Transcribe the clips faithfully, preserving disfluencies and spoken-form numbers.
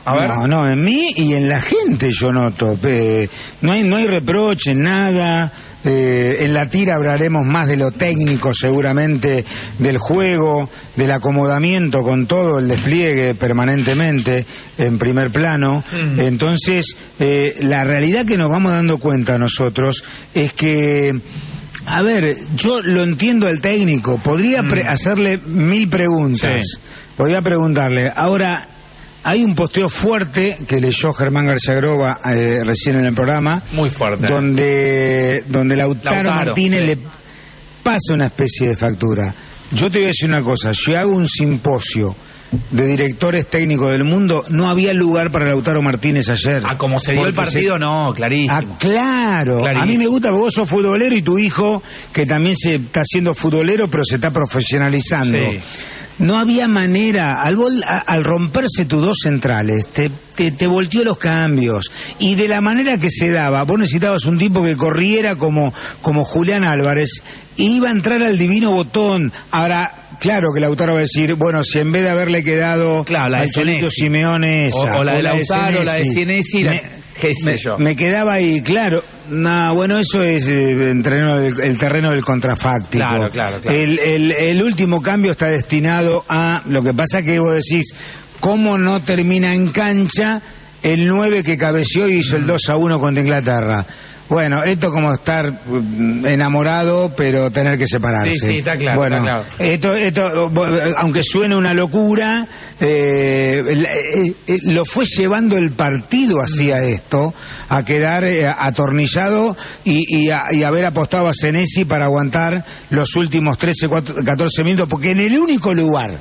A ver. No, no, en mí y en la gente yo noto. Eh, no hay, no hay reproche, nada. Eh, en la tira hablaremos más de lo técnico seguramente, del juego, del acomodamiento con todo el despliegue permanentemente en primer plano. Mm. Entonces, eh, la realidad que nos vamos dando cuenta nosotros es que, a ver, yo lo entiendo al técnico, podría pre- mm. hacerle mil preguntas, sí. podría preguntarle, ahora... Hay un posteo fuerte que leyó Germán García Groba eh, recién en el programa. Muy fuerte. Donde, donde Lautaro, Lautaro Martínez sí. le pasa una especie de factura. Yo te voy a decir una cosa. Si hago un simposio de directores técnicos del mundo, no había lugar para Lautaro Martínez ayer. Ah, como se dio el partido, se... no, clarísimo. Ah, claro. Clarísimo. A mí me gusta porque vos sos futbolero y tu hijo, que también se está haciendo futbolero, pero se está profesionalizando. Sí. No había manera, al, vol, a, al romperse tus dos centrales, te, te, te volteó los cambios, y de la manera que se daba, vos necesitabas un tipo que corriera como, como Julián Álvarez, e iba a entrar al divino botón. Ahora, claro que Lautaro va a decir, bueno, si en vez de haberle quedado claro, la al Cholito Simeone esa, o, o la de Lautaro, la de Senesi, la... ¿Qué sé me, yo? me quedaba ahí, claro. No, bueno, eso es eh, el, terreno del, el terreno del contrafáctico. Claro, claro, claro. El, el, el último cambio está destinado a... Lo que pasa que vos decís, ¿cómo no termina en cancha el nueve que cabeció y hizo el dos a uno contra Inglaterra? Bueno, esto como estar enamorado, pero tener que separarse. Sí, sí, está claro. Bueno, está claro. Esto, esto, aunque suene una locura, eh, eh, eh, lo fue llevando el partido hacia esto, a quedar eh, atornillado y, y, a, y haber apostado a Senesi para aguantar los últimos trece, catorce minutos, porque en el único lugar,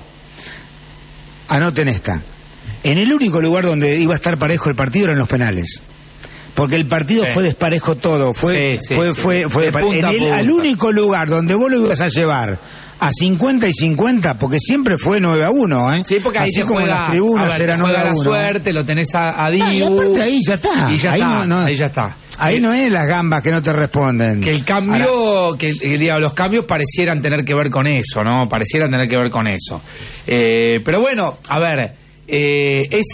anoten esta, en el único lugar donde iba a estar parejo el partido eran los penales. Porque el partido sí. fue desparejo todo, fue sí, sí, fue, sí. fue, fue, fue en el, al único lugar donde vos lo ibas a llevar a cincuenta y cincuenta, porque siempre fue nueve a uno, ¿eh? Sí, porque ahí así te como juega, las tribunas ver, era nueve a uno. La suerte, lo tenés a, a Dibu. Ah, y aparte ahí ya está. Y ya ahí está, no, no, ahí ya está. Ahí no es las gambas que no te responden. Que el cambio, Ahora, que, que diga, los cambios parecieran tener que ver con eso, ¿no? Parecieran tener que ver con eso. Eh, pero bueno, a ver, eh, es...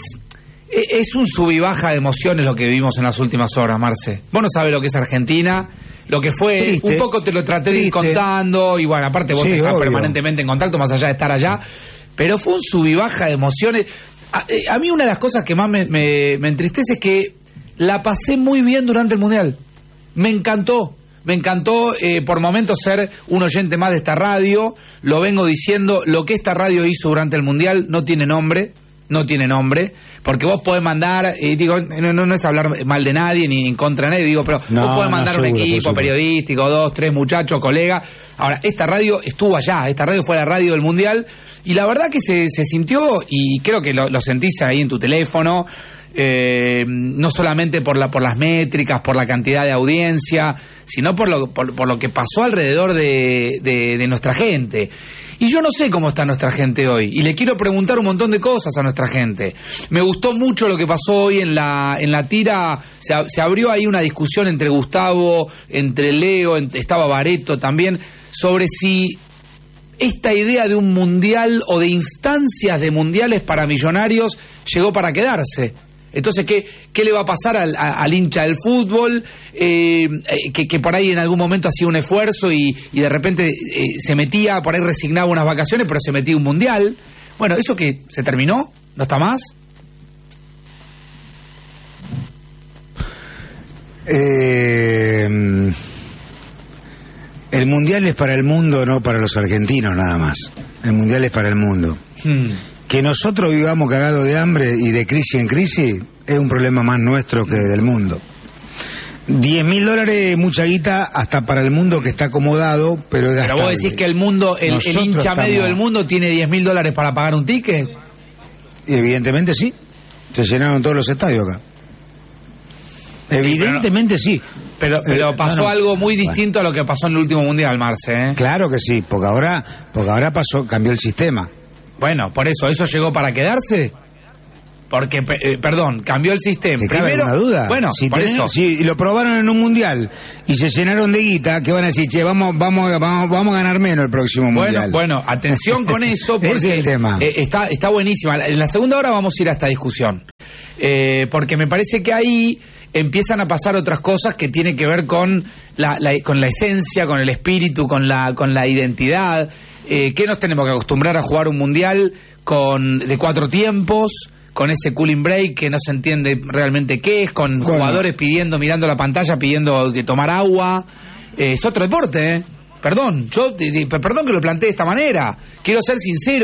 Es un sub y baja de emociones lo que vivimos en las últimas horas, Marce. Vos no sabés lo que es Argentina, lo que fue, triste, un poco te lo traté de ir contando, y bueno, aparte vos sí, estás obvio. permanentemente en contacto, más allá de estar allá, pero fue un sub y baja de emociones. A, a mí una de las cosas que más me, me, me entristece es que la pasé muy bien durante el Mundial. Me encantó. Me encantó eh, por momentos ser un oyente más de esta radio, lo vengo diciendo, lo que esta radio hizo durante el Mundial no tiene nombre, no tiene nombre, porque vos podés mandar, y digo, no, no, no es hablar mal de nadie ni en contra de nadie, digo, pero no, vos podés mandar no, seguro, un equipo periodístico, dos, tres muchachos, colegas. Ahora, esta radio estuvo allá, esta radio fue la radio del Mundial, y la verdad que se, se sintió, y creo que lo, lo sentís ahí en tu teléfono, eh, no solamente por la por las métricas, por la cantidad de audiencia, sino por lo, por, por lo que pasó alrededor de, de, de nuestra gente. Y yo no sé cómo está nuestra gente hoy, y le quiero preguntar un montón de cosas a nuestra gente. Me gustó mucho lo que pasó hoy en la en la tira, se, se abrió ahí una discusión entre Gustavo, entre Leo, entre, estaba Bareto también, sobre si esta idea de un mundial o de instancias de mundiales para millonarios llegó para quedarse. Entonces, ¿qué, qué le va a pasar al, a, al hincha del fútbol? Eh, que, que por ahí en algún momento hacía un esfuerzo y, y de repente eh, se metía, por ahí resignaba unas vacaciones, pero se metía un mundial. Bueno, ¿eso que se terminó? ¿No está más? Eh, el mundial es para el mundo, no para los argentinos nada más. El mundial es para el mundo. Hmm. Que nosotros vivamos cagados de hambre y de crisis en crisis es un problema más nuestro que del mundo. diez mil dólares, mucha guita, hasta para el mundo que está acomodado, pero es gastable. Pero vos decís que el mundo, el, el hincha estamos... medio del mundo tiene diez mil dólares para pagar un ticket. Evidentemente sí. Se llenaron todos los estadios acá. Sí, Evidentemente pero no, sí. Pero, pero eh, pasó no, no. algo muy distinto bueno. a lo que pasó en el último mundial, Marce, ¿eh? Claro que sí, porque ahora, porque ahora pasó, cambió el sistema. Bueno, por eso, ¿eso llegó para quedarse? Porque, eh, perdón, cambió el sistema. ¿Te cabe Primero, alguna duda? Bueno, si por tenés, eso. Si lo probaron en un mundial y se llenaron de guita, ¿qué van a decir? Che, vamos, vamos, vamos, vamos a ganar menos el próximo mundial. Bueno, bueno, atención con eso, porque ese es el tema. Eh, está, está buenísima. En la segunda hora vamos a ir a esta discusión. Eh, porque me parece que ahí empiezan a pasar otras cosas que tienen que ver con la, la, con la esencia, con el espíritu, con la, con la identidad. Eh, ¿Qué nos tenemos que acostumbrar a jugar un mundial con de cuatro tiempos? Con ese cooling break que no se entiende realmente qué es, con bueno. jugadores pidiendo, mirando la pantalla, pidiendo que tomar agua. Eh, es otro deporte, ¿eh? Perdón, yo, perdón que lo planteé de esta manera. Quiero ser sincero.